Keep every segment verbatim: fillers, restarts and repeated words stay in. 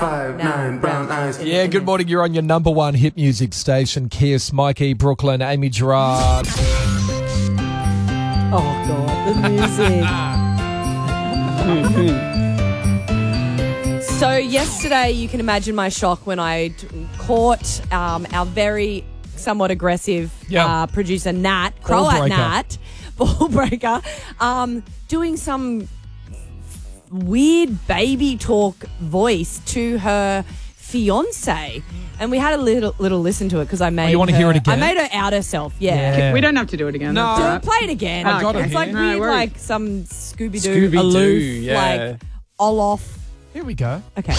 five, nine, brown eyes. Yeah, good morning. You're on your number one hit music station, Kiss, Mikey, Brooklyn, Amy Gerard. Oh, God, the music. So yesterday, you can imagine my shock when I t- caught um, our very somewhat aggressive Yeah. uh, producer, Nat, Ball Croat breaker. Nat, ball breaker, um, doing some weird baby talk voice to her fiance. And we had a little little listen to it because I made you wanna her, hear it again? I made her out herself, yeah. Yeah. We don't have to do it again. No. That's Do all it, right. play it again. I got it It's here. like No weird, worries. like some Scooby-Doo, Scooby-Doo, aloof, yeah. like Olaf. Here we go. Okay.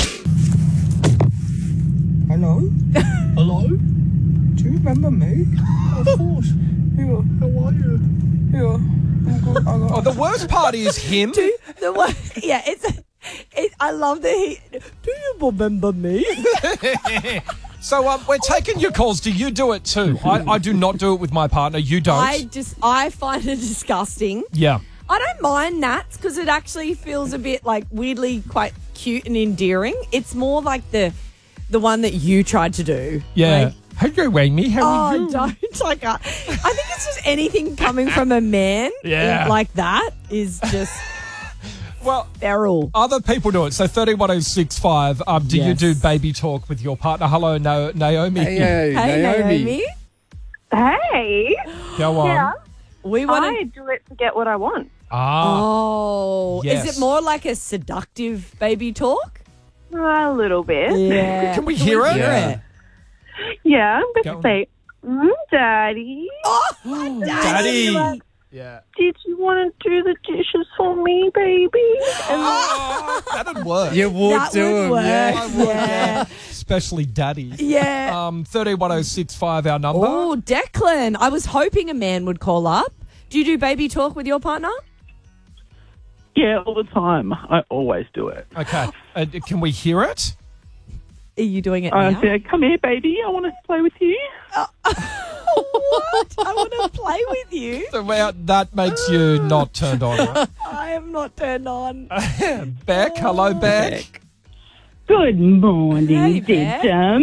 Hello? Hello? Do you remember me? Of course. Yeah. How are you? Yeah. I'm good. I got, Oh, the worst part is him. The one, yeah, it's. It, I love that he. Do you remember me? So um, we're taking your calls. Do you do it too? I, I do not do it with my partner. You don't. I just I find it disgusting. Yeah. I don't mind Nats because it actually feels a bit like weirdly quite cute and endearing. It's more like the the one that you tried to do. Yeah. Like, Hello, Amy. How are oh, you? don't like. Uh, I think it's just anything coming from a man. Yeah. Like that is just Well, feral. other people do it. So thirty one oh six five. Um, do you Yes. do baby talk with your partner? Hello, no, Naomi. Hey, hey, Hey, Naomi. Hey, Go on. yeah, We want I to. do it to get what I want. Ah. Oh, Yes. is it more like a seductive baby talk? A little bit. Yeah. Can we hear it? Yeah. Yeah, I'm Go going on. to say, mm, Daddy, Oh, Daddy. Yeah. did you want to do the dishes for me, baby? Oh, that'd work. You would That do would them, work. yeah. Yeah. Especially daddy. Yeah. Um, thirty one oh six five. Our number. Oh, Declan. I was hoping a man would call up. Do you do baby talk with your partner? Yeah, all the time. I always do it. Okay. Uh, can we hear it? Are you doing it I now? say, come here, baby. I want to play with you. What? I want to play with you. So well, that makes you not turned on, right? I am not turned on. Beck. Hello, Beck. Good morning, Hey, Beck. Didum.